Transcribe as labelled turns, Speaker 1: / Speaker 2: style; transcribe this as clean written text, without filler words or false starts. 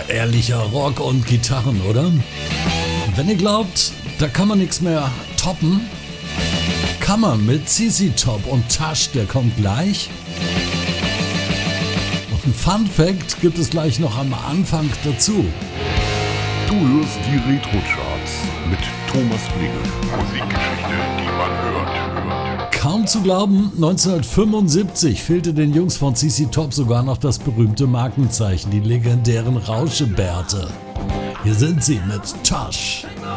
Speaker 1: ehrlicher Rock und Gitarren, oder? Wenn ihr glaubt, da kann man nichts mehr toppen, kann man mit ZZ Top und Tasch, der kommt gleich. Und ein Fun Fact gibt es gleich noch am Anfang dazu.
Speaker 2: Du hörst die Retro-Charts mit Thomas Blingel.
Speaker 3: Musikgeschichte, die man hört.
Speaker 1: Kaum zu glauben, 1975 fehlte den Jungs von ZZ Top sogar noch das berühmte Markenzeichen, die legendären Rauschebärte. Hier sind sie mit Tasch.